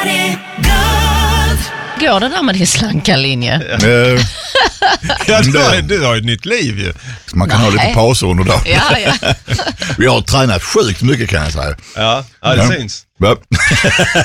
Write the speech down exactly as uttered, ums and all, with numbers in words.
Går det där med din slanka linje? Ja, du, har, du har ett nytt liv ju. Man kan Nej. ha lite pauser under dagen. Ja, ja. Vi har tränat sjukt mycket kan jag säga. Ja, ja det ja. syns. Ja.